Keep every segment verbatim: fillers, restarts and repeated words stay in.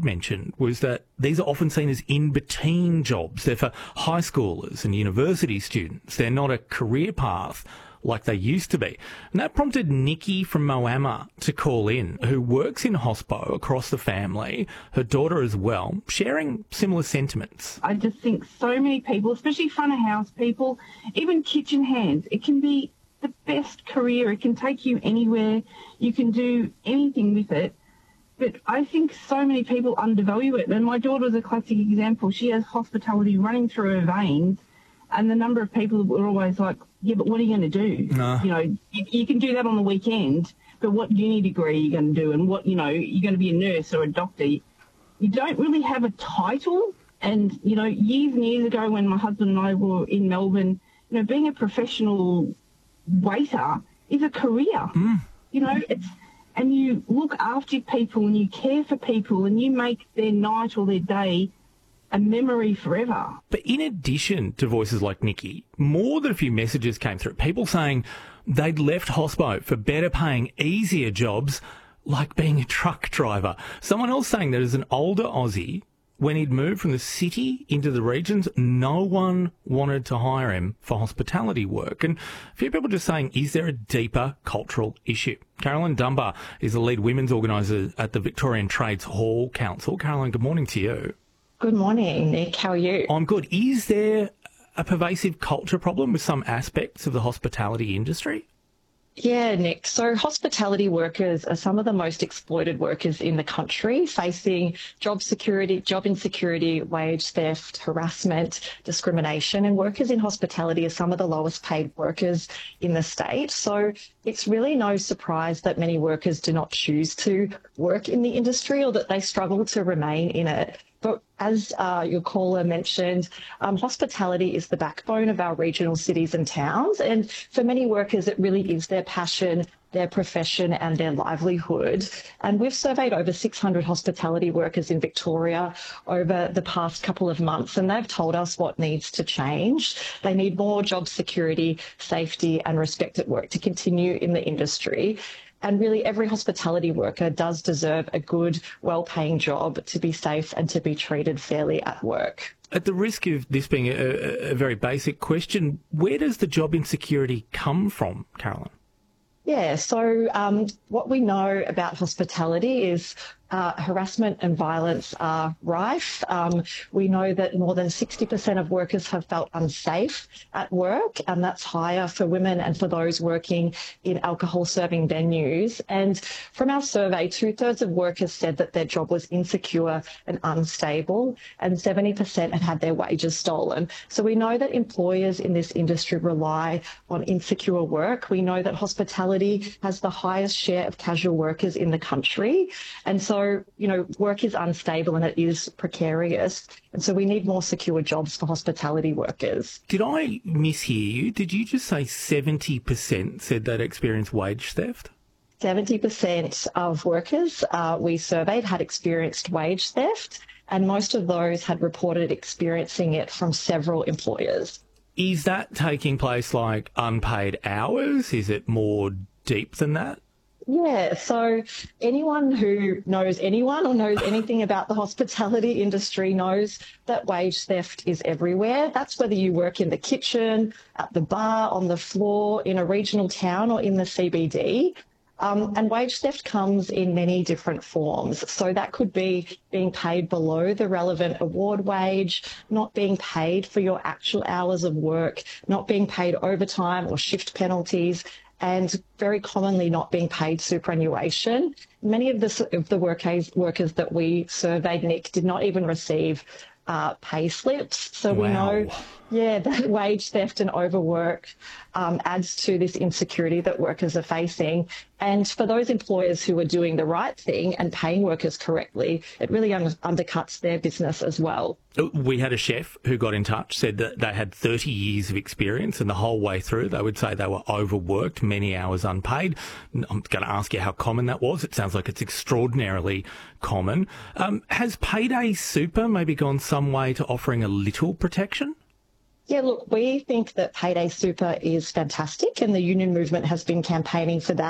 did mention was that these are often seen as in-between jobs. They're for high schoolers and university students. They're not a career path like they used to be. And that prompted Nikki from Moama to call in, who works in hospo across the family, her daughter as well, sharing similar sentiments. I just think so many people, especially front of house people, even kitchen hands, it can be the best career. It can take you anywhere. You can do anything with it. But I think so many people undervalue it. And my daughter's a classic example. She has hospitality running through her veins. And the number of people were always like, yeah, but what are you going to do? Nah. You know, you, you can do that on the weekend, but what uni degree are you going to do? And what, you know, you're going to be a nurse or a doctor. You don't really have a title. And, you know, years and years ago when my husband and I were in Melbourne, you know, being a professional waiter is a career. Mm. You know, it's, and you look after people and you care for people and you make their night or their day a memory forever. But in addition to voices like Nikki, more than a few messages came through. People saying they'd left hospo for better paying, easier jobs like being a truck driver. Someone else saying that as an older Aussie, when he'd moved from the city into the regions, no one wanted to hire him for hospitality work. And a few people just saying, is there a deeper cultural issue? Carolyn Dunbar is the lead women's organiser at the Victorian Trades Hall Council. Carolyn, good morning to you. Good morning, Nick. How are you? I'm good. Is there a pervasive culture problem with some aspects of the hospitality industry? Yeah, Nick. So hospitality workers are some of the most exploited workers in the country, facing job security, job insecurity, wage theft, harassment, discrimination. And workers in hospitality are some of the lowest paid workers in the state. So it's really no surprise that many workers do not choose to work in the industry or that they struggle to remain in it. But as uh, your caller mentioned, um, hospitality is the backbone of our regional cities and towns. And for many workers, it really is their passion, their profession and their livelihood. And we've surveyed over six hundred hospitality workers in Victoria over the past couple of months, and they've told us what needs to change. They need more job security, safety and respect at work to continue in the industry. And really, every hospitality worker does deserve a good, well-paying job to be safe and to be treated fairly at work. At the risk of this being a, a very basic question, where does the job insecurity come from, Carolyn? Yeah, so um, what we know about hospitality is uh, harassment and violence are rife. Um, we know that more than sixty percent of workers have felt unsafe at work, and that's higher for women and for those working in alcohol-serving venues. And from our survey, two-thirds of workers said that their job was insecure and unstable, and seventy percent had had their wages stolen. So we know that employers in this industry rely on insecure work. We know that hospitality has the highest share of casual workers in the country. And so, you know, work is unstable and it is precarious. And so we need more secure jobs for hospitality workers. Did I mishear you? Did you just say seventy percent said they'd experienced wage theft? seventy percent of workers uh, we surveyed had experienced wage theft, and most of those had reported experiencing it from several employers. Is that taking place like unpaid hours? Is it more deep than that? Yeah, so anyone who knows anyone or knows anything about the hospitality industry knows that wage theft is everywhere. That's whether you work in the kitchen, at the bar, on the floor, in a regional town or in the C B D. Um, and wage theft comes in many different forms. So that could be being paid below the relevant award wage, not being paid for your actual hours of work, not being paid overtime or shift penalties, and very commonly not being paid superannuation. Many of the, of the workers, workers that we surveyed, Nick, did not even receive uh, pay slips. So wow. we know, yeah, that wage theft and overwork um, adds to this insecurity that workers are facing. And for those employers who are doing the right thing and paying workers correctly, it really un- undercuts their business as well. We had a chef who got in touch, said that they had thirty years of experience, and the whole way through they would say they were overworked, many hours unpaid. I'm going to ask you how common that was. It sounds like it's extraordinarily common. Um, has Payday Super maybe gone some way to offering a little protection? Yeah, look, we think that Payday Super is fantastic, and the union movement has been campaigning for that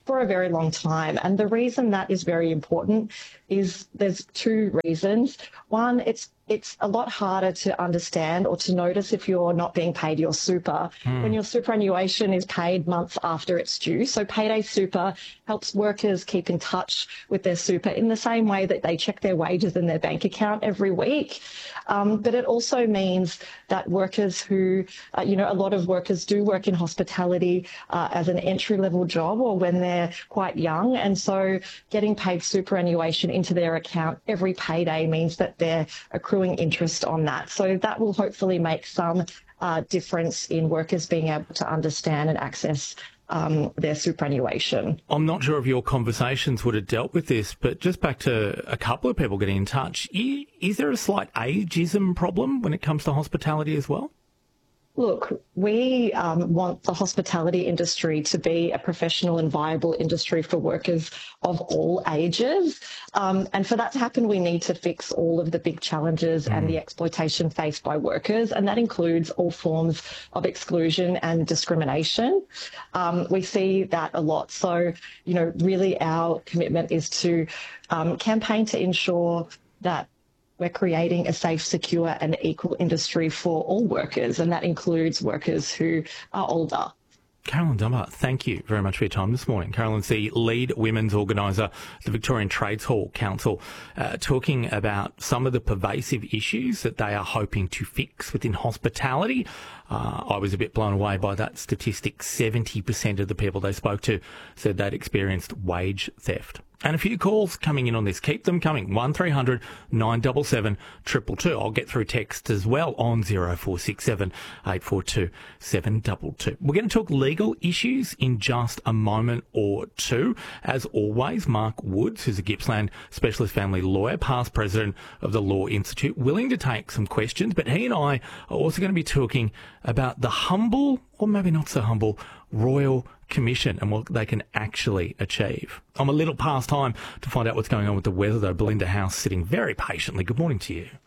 for a very long time. And the reason that is very important is there's two reasons. One, it's it's a lot harder to understand or to notice if you're not being paid your super mm. when your superannuation is paid months after it's due. So payday super helps workers keep in touch with their super in the same way that they check their wages in their bank account every week. Um, but it also means that workers who, uh, you know, a lot of workers do work in hospitality uh, as an entry-level job or when they're quite young. And so getting paid superannuation into their account every payday means that they're accruing interest on that. So that will hopefully make some uh, difference in workers being able to understand and access um, their superannuation. I'm not sure if your conversations would have dealt with this, but just back to a couple of people getting in touch, is there a slight ageism problem when it comes to hospitality as well? Look, we um, want the hospitality industry to be a professional and viable industry for workers of all ages. Um, and for that to happen, we need to fix all of the big challenges mm. and the exploitation faced by workers. And that includes all forms of exclusion and discrimination. Um, we see that a lot. So, you know, really our commitment is to um, campaign to ensure that we're creating a safe, secure and equal industry for all workers, and that includes workers who are older. Carolyn Dunbar, thank you very much for your time this morning. Carolyn's the lead women's organiser, the Victorian Trades Hall Council, uh, talking about some of the pervasive issues that they are hoping to fix within hospitality. Uh, I was a bit blown away by that statistic. seventy percent of the people they spoke to said they'd experienced wage theft. And a few calls coming in on this. Keep them coming. one three hundred nine seven seven two two two. I'll get through texts as well on zero four six seven eight four two seven two two. We're going to talk legal issues in just a moment or two. As always, Mark Woods, who's a Gippsland specialist family lawyer, past president of the Law Institute, willing to take some questions. But he and I are also going to be talking about the humble, or maybe not so humble, Royal Commission and what they can actually achieve. I'm a little past time to find out what's going on with the weather, though. Belinda House sitting very patiently. Good morning to you.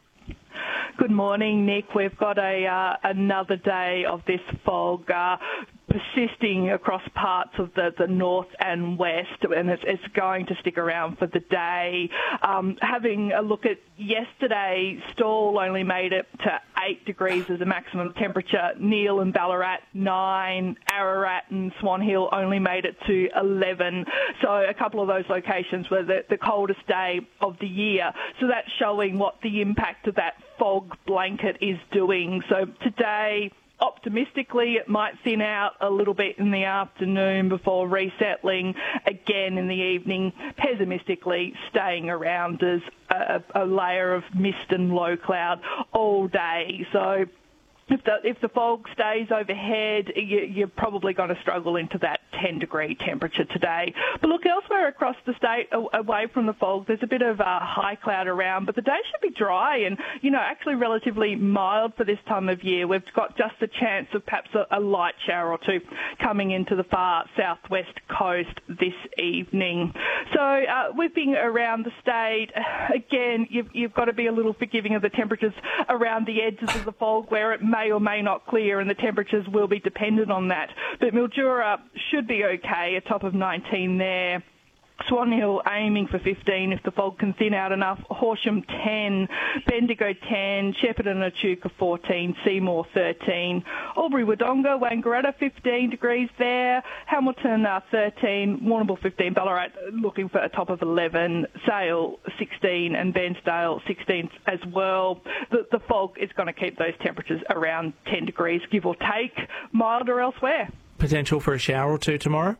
Good morning, Nick. We've got a uh, another day of this fog uh, persisting across parts of the, the north and west, and it's, it's going to stick around for the day. Um, having a look at yesterday, Stawell only made it to eight degrees as a maximum temperature. Neil and Ballarat, nine. Ararat and Swan Hill only made it to eleven. So a couple of those locations were the, the coldest day of the year. So that's showing what the impact of that fog blanket is doing. So today, optimistically, it might thin out a little bit in the afternoon before resettling again in the evening. Pessimistically, staying around as a, a layer of mist and low cloud all day. So If the, if the fog stays overhead, you, you're probably going to struggle into that ten degree temperature today. But look, elsewhere across the state, away from the fog, there's a bit of a high cloud around, but the day should be dry and, you know, actually relatively mild for this time of year. We've got just a chance of perhaps a, a light shower or two coming into the far southwest coast this evening. So uh, whipping around the state, again, you've, you've got to be a little forgiving of the temperatures around the edges of the fog where it may or may not clear, and the temperatures will be dependent on that. But Mildura should be okay, a top of nineteen there. Swan Hill aiming for fifteen if the fog can thin out enough. Horsham ten, Bendigo ten, Shepparton and Echuca fourteen, Seymour thirteen, Albury Wodonga, Wangaratta fifteen degrees there, Hamilton uh, thirteen, Warrnambool fifteen, Ballarat looking for a top of eleven, Sale sixteen and Bairnsdale sixteen as well. The, the fog is going to keep those temperatures around ten degrees, give or take, milder elsewhere. Potential for a shower or two tomorrow?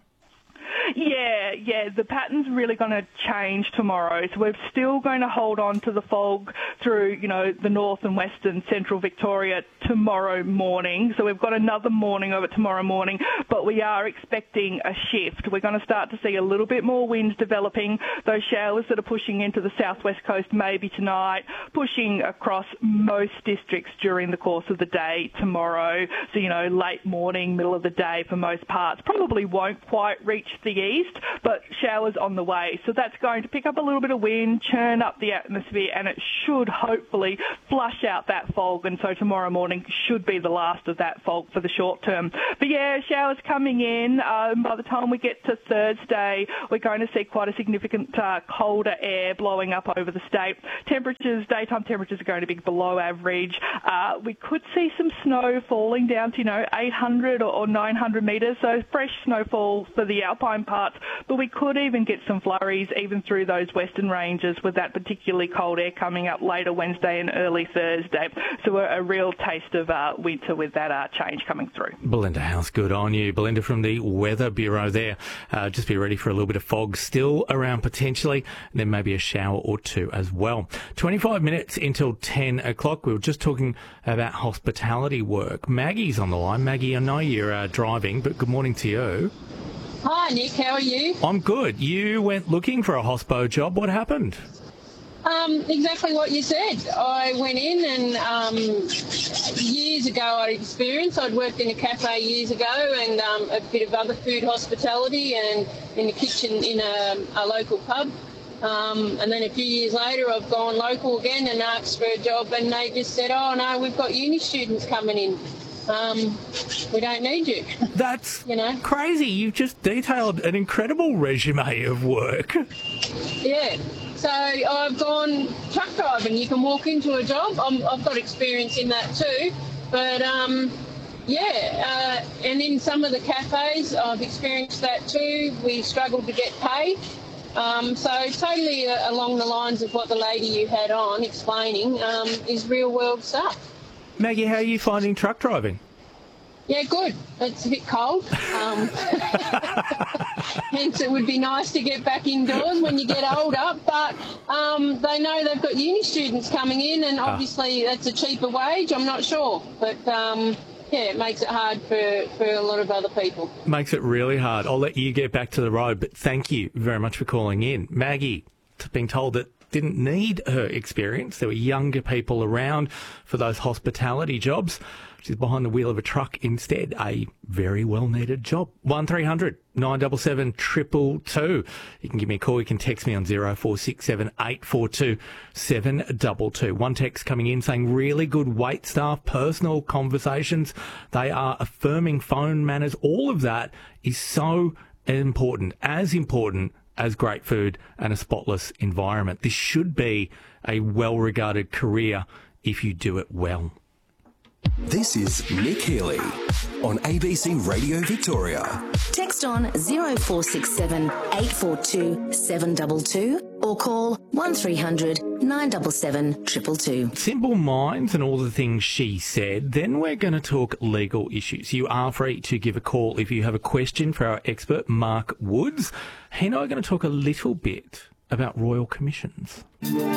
Yeah, yeah, the pattern's really going to change tomorrow. So we're still going to hold on to the fog through, you know, the north and western central Victoria tomorrow morning. So we've got another morning of it tomorrow morning, but we are expecting a shift. We're going to start to see a little bit more wind developing. Those showers that are pushing into the southwest coast maybe tonight, pushing across most districts during the course of the day tomorrow. So, you know, late morning, middle of the day for most parts. Probably won't quite reach the east, but showers on the way. So that's going to pick up a little bit of wind, churn up the atmosphere, and it should hopefully flush out that fog. And so tomorrow morning should be the last of that fog for the short term. But yeah, showers coming in. Um, by the time we get to Thursday, we're going to see quite a significant uh, colder air blowing up over the state. Temperatures, daytime temperatures are going to be below average. Uh, we could see some snow falling down to, you know, eight hundred or nine hundred metres, so fresh snowfall for the alpine parts. But we could even get some flurries even through those western ranges with that particularly cold air coming up later Wednesday and early Thursday. So a, a real taste of uh, winter with that uh, change coming through. Belinda House, good on you. Belinda from the Weather Bureau there. Uh, just be ready for a little bit of fog still around potentially, and then maybe a shower or two as well. twenty-five minutes until ten o'clock. We were just talking about hospitality work. Maggie's on the line. Maggie, I know you're uh, driving, but good morning to you. Hi, Nick. How are you? I'm good. You went looking for a hospo job. What happened? Um, exactly what you said. I went in and um, years ago I'd experienced, I'd worked in a cafe years ago and um, a bit of other food hospitality and in the kitchen in a, a local pub. Um, and then a few years later I've gone local again and asked for a job and they just said, oh no, we've got uni students coming in. Um, we don't need you. That's you know? crazy. You've just detailed an incredible resume of work. Yeah. So I've gone truck driving. You can walk into a job. I'm, I've got experience in that too. But, um, yeah, uh, and in some of the cafes, I've experienced that too. We struggle to get paid. Um, so totally uh, along the lines of what the lady you had on explaining um, is real world stuff. Maggie, how are you finding truck driving? Yeah, good. It's a bit cold. Um, hence, it would be nice to get back indoors when you get older. But um, they know they've got uni students coming in, and obviously that's a cheaper wage. I'm not sure, but um, yeah, it makes it hard for, for a lot of other people. Makes it really hard. I'll let you get back to the road, but thank you very much for calling in. Maggie, being told that didn't need her experience. There were younger people around for those hospitality jobs. She's behind the wheel of a truck instead. A very well-needed job. one three hundred nine seven seven two two two. You can give me a call. You can text me on zero four six seven eight four two seven two two. One text coming in saying really good wait staff, personal conversations. They are affirming phone manners. All of that is so important, as important as great food and a spotless environment. This should be a well-regarded career if you do it well. This is Nick Healy on A B C Radio Victoria. Text on zero four six seven eight four two seven two two or call one three hundred nine seven seven two two two. Simple minds and all the things she said. Then we're going to talk legal issues. You are free to give a call if you have a question for our expert, Mark Woods. He and I are going to talk a little bit about royal commissions.